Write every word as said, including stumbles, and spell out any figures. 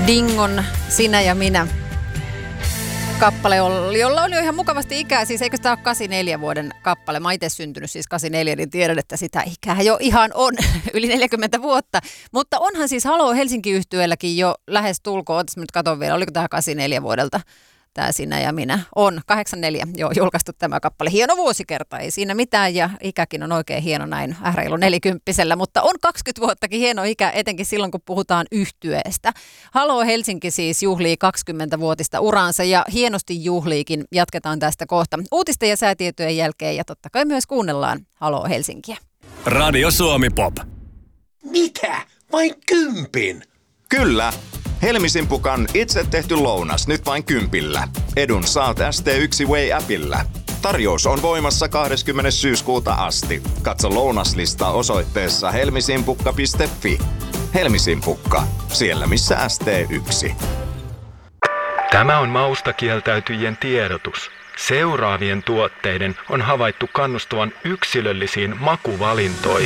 Dingon Sinä ja minä kappale, jolla on jo ihan mukavasti ikää. Siis eikö tämä ole kahdeksankymmentäneljä vuoden kappale? Mä oon itse syntynyt siis kahdeksankymmentäneljä, niin tiedän, että sitä ikää jo ihan on yli neljäkymmentä vuotta. Mutta onhan siis Haloo Helsinki-yhtyeelläkin jo lähes tulkoon. Ootas mä nyt katon vielä, oliko tämä kahdeksankymmentäneljä vuodelta? Tämä Sinä ja minä on kahdeksankymmentäneljä jo julkaistu tämä kappale. Hieno vuosikerta, ei siinä mitään, ja ikäkin on oikein hieno näin reilu nelikymppisellä, mutta on kaksikymmentä vuottakin hieno ikä, etenkin silloin kun puhutaan yhtyeestä. Haloo Helsinki siis juhlii kaksikymmentävuotista uraansa ja hienosti juhliikin. Jatketaan tästä kohta uutisten ja säätietojen jälkeen ja totta kai myös kuunnellaan Haloo Helsinkiä. Radio Suomi Pop. Mitä? Vain kympin? Kyllä. Helmisimpukan itse tehty lounas nyt vain kympillä. Edun saat S T yksi Way-appillä. Tarjous on voimassa kahdeskymmenes syyskuuta asti. Katso lounaslistaa osoitteessa helmisimpukka piste fi. Helmisimpukka, siellä missä S T yksi. Tämä on mausta kieltäytyjien tiedotus. Seuraavien tuotteiden on havaittu kannustavan yksilöllisiin makuvalintoihin.